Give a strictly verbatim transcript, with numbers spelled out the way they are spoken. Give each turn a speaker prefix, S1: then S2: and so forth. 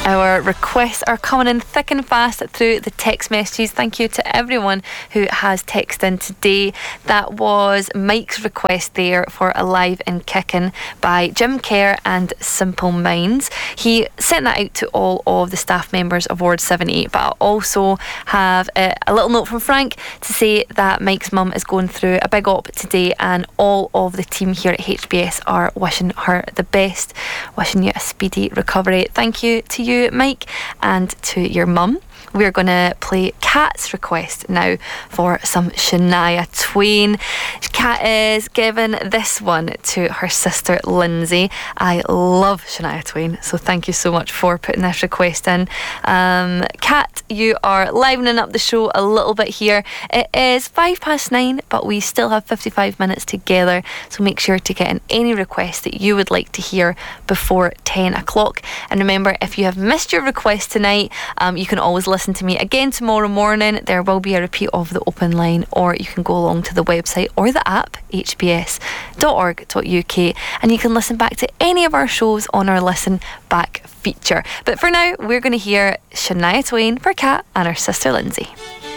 S1: Our requests are coming in thick and fast through the text messages. Thank you to everyone who has texted in today. That was Mike's request there for Alive and Kickin' by Jim Kerr and Simple Minds. He sent that out to all of the staff members of Ward seventy-eight, but I also have a, a little note from Frank to say that Mike's mum is going through a big op today, and all of the team here at H B S are wishing her the best, wishing you a speedy recovery. Thank you to you, Mike, and to your mum. We're going to play Kat's request now for some Shania Twain. Kat is giving this one to her sister Lindsay. I love Shania Twain, so thank you so much for putting this request in. Um, Kat, you are livening up the show a little bit here. It is five past nine, but we still have fifty-five minutes together, so make sure to get in any requests that you would like to hear before ten o'clock. And remember, if you have missed your request tonight, um, you can always listen to me again tomorrow morning. There will be a repeat of the open line, or you can go along to the website or the app, h b s dot org dot u k, and you can listen back to any of our shows on our Listen Back feature. But for now, we're going to hear Shania Twain for Kat and her sister Lindsay.